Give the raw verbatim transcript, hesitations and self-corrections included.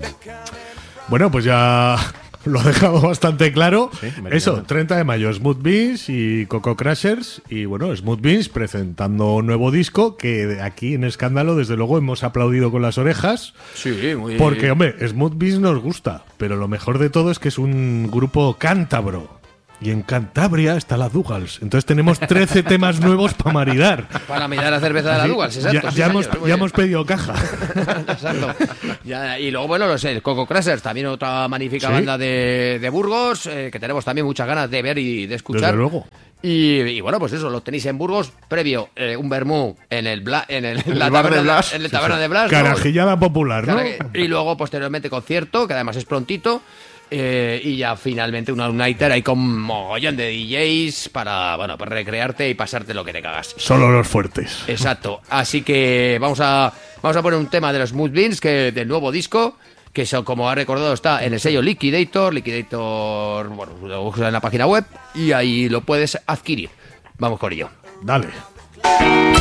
Bueno, pues ya lo ha dejado bastante claro. Sí, Eso, treinta de mayo, Smooth Beans y Coco Crushers. Y bueno, Smooth Beans presentando un nuevo disco que aquí en Escándalo, desde luego, hemos aplaudido con las orejas. Sí, muy... Porque, hombre, Smooth Beans nos gusta. Pero lo mejor de todo es que es un grupo cántabro. Y en Cantabria está la Dougals. Entonces tenemos trece temas nuevos para maridar. Para mirar la cerveza de la Dougals, exacto. Ya, sí, ya, señor, hemos, ya hemos pedido caja. Exacto. Ya, y luego, bueno, los el Coco Crushers, también otra magnífica ¿Sí? banda de, de Burgos, eh, que tenemos también muchas ganas de ver y de escuchar. Desde luego. Y, y bueno, pues eso, lo tenéis en Burgos, previo eh, un vermú en el Bla, en el, En la el bar taberna de Blas. en la taberna de Blas, ¿no? Carajillada popular, ¿no? Y luego, posteriormente, concierto, que además es prontito. Eh, y ya finalmente una all-nighter ahí con mogollón de D Js para, bueno, para recrearte y pasarte lo que te cagas. Solo los fuertes. Exacto. Así que vamos a vamos a poner un tema de los Smooth Beans, que del nuevo disco, que eso, como ha recordado, está en el sello Liquidator. Liquidator, bueno, lo buscas en la página web y ahí lo puedes adquirir. Vamos con ello. Dale.